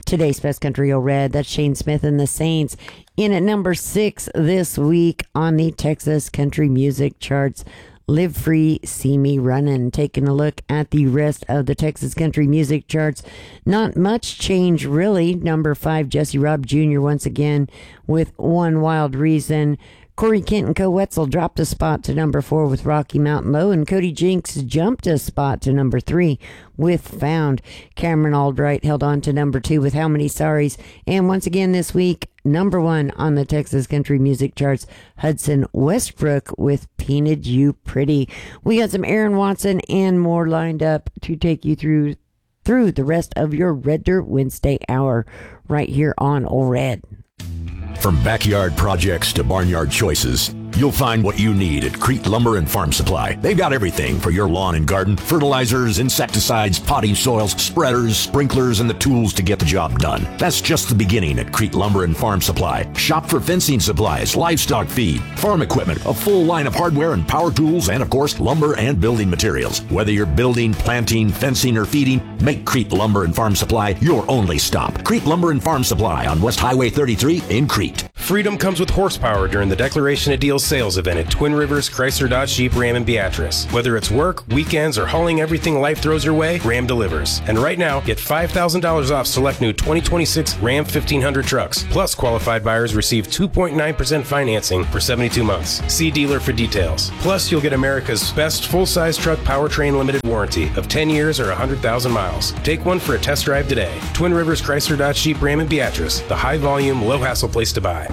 Today's Best Country Old Red, that's Shane Smith and the Saints. In at number 6 this week on the Texas Country Music Charts, Live Free, See Me Runnin'. Taking a look at the rest of the Texas Country Music Charts, not much change really. Number 5, Jesse Robb Jr. once again with One Wild Reason. Corey Kent and Co. Wetzel dropped a spot to number 4 with Rocky Mountain Low, and Cody Jinks jumped a spot to number 3 with Found. Cameron Albright held on to number 2 with How Many Sorries, and once again this week, number 1 on the Texas Country Music Charts, Hudson Westbrook with Painted You Pretty. We got some Aaron Watson and more lined up to take you through the rest of your Red Dirt Wednesday hour right here on Old Red. From backyard projects to barnyard choices, you'll find what you need at Crete Lumber and Farm Supply. They've got everything for your lawn and garden: fertilizers, insecticides, potting soils, spreaders, sprinklers, and the tools to get the job done. That's just the beginning at Crete Lumber and Farm Supply. Shop for fencing supplies, livestock feed, farm equipment, a full line of hardware and power tools, and of course, lumber and building materials. Whether you're building, planting, fencing, or feeding, make Crete Lumber and Farm Supply your only stop. Crete Lumber and Farm Supply on West Highway 33 in Crete. Freedom comes with horsepower during the Declaration of Deals sales event at Twin Rivers Chrysler Dodge Jeep Ram in Beatrice. Whether it's work, weekends, or hauling everything life throws your way, Ram delivers. And right now, get $5,000 off select new 2026 Ram 1500 trucks. Plus, qualified buyers receive 2.9% financing for 72 months. See dealer for details. Plus, you'll get America's best full-size truck powertrain limited warranty of 10 years or 100,000 miles. Take one for a test drive today. Twin Rivers Chrysler Dodge Jeep Ram in Beatrice, the high-volume, low-hassle place to buy.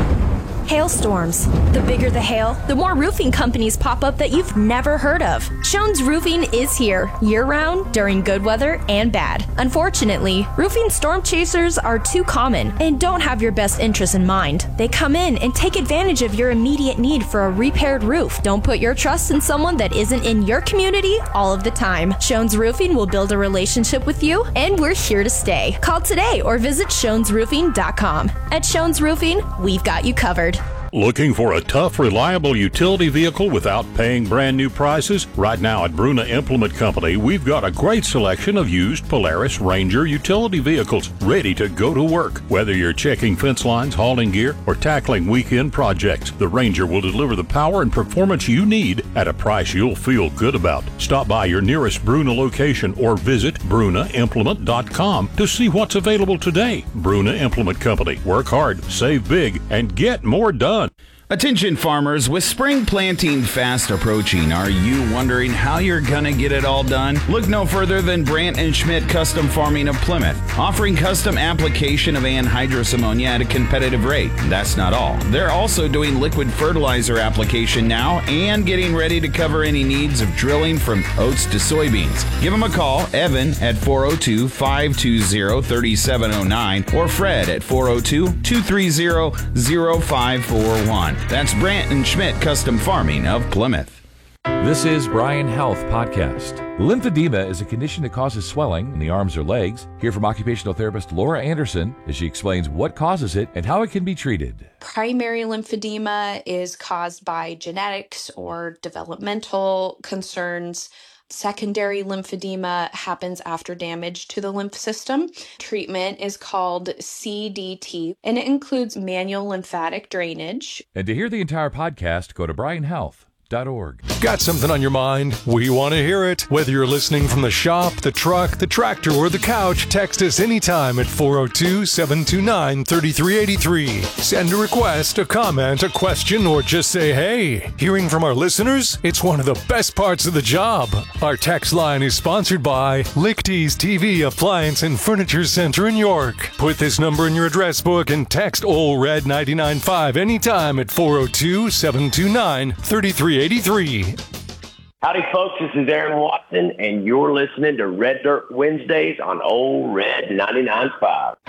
Hailstorms. The bigger the hail, the more roofing companies pop up that you've never heard of. Schoen's Roofing is here year-round during good weather and bad. Unfortunately, roofing storm chasers are too common and don't have your best interests in mind. They come in and take advantage of your immediate need for a repaired roof. Don't put your trust in someone that isn't in your community all of the time. Schoen's Roofing will build a relationship with you, and we're here to stay. Call today or visit SchoensRoofing.com. At Schoen's Roofing, we've got you covered. Looking for a tough, reliable utility vehicle without paying brand new prices? Right now at Bruna Implement Company, we've got a great selection of used Polaris Ranger utility vehicles ready to go to work. Whether you're checking fence lines, hauling gear, or tackling weekend projects, the Ranger will deliver the power and performance you need at a price you'll feel good about. Stop by your nearest Bruna location or visit brunaimplement.com to see what's available today. Bruna Implement Company. Work hard, save big, and get more done. Attention farmers, with spring planting fast approaching, are you wondering how you're gonna get it all done? Look no further than Brandt & Schmidt Custom Farming of Plymouth, offering custom application of anhydrous ammonia at a competitive rate. That's not all. They're also doing liquid fertilizer application now and getting ready to cover any needs of drilling from oats to soybeans. Give them a call, Evan at 402-520-3709 or Fred at 402-230-0541. That's Brandt & Schmidt Custom Farming of Plymouth. This is Bryan Health Podcast. Lymphedema is a condition that causes swelling in the arms or legs. Hear from occupational therapist Laura Anderson as she explains what causes it and how it can be treated. Primary lymphedema is caused by genetics or developmental concerns. Secondary lymphedema happens after damage to the lymph system. Treatment is called CDT, and it includes manual lymphatic drainage. And to hear the entire podcast, go to bryanhealth.org. Got something on your mind? We want to hear it. Whether you're listening from the shop, the truck, the tractor, or the couch, text us anytime at 402-729-3383. Send a request, a comment, a question, or just say hey. Hearing from our listeners? It's one of the best parts of the job. Our text line is sponsored by Lichty's TV Appliance and Furniture Center in York. Put this number in your address book and text OLRED 995 anytime at 402-729-3383. Howdy, folks. This is Aaron Watson, and you're listening to Red Dirt Wednesdays on Old Red 99.5.